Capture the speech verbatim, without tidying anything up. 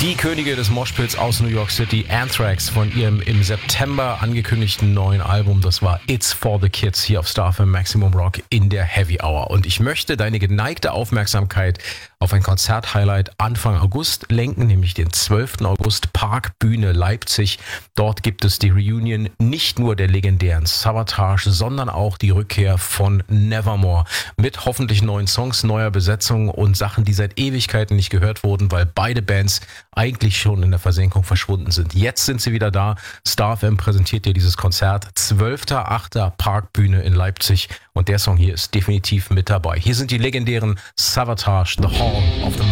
Die Könige des Moshpits aus New York City, Anthrax, von ihrem im September angekündigten neuen Album. Das war It's for the Kids hier auf Star F M Maximum Rock in der Heavy Hour. Und ich möchte deine geneigte Aufmerksamkeit auf ein Konzert-Highlight Anfang August lenken, nämlich den zwölften August, Parkbühne Leipzig. Dort gibt es die Reunion nicht nur der legendären Savatage, sondern auch die Rückkehr von Nevermore mit hoffentlich neuen Songs, neuer Besetzung und Sachen, die seit Ewigkeiten nicht gehört wurden, weil beide Bands eigentlich schon in der Versenkung verschwunden sind. Jetzt sind sie wieder da. Star F M präsentiert dir dieses Konzert. zwölfter achter Parkbühne in Leipzig. Und der Song hier ist definitiv mit dabei. Hier sind die legendären Savatage, The Hall of the Night.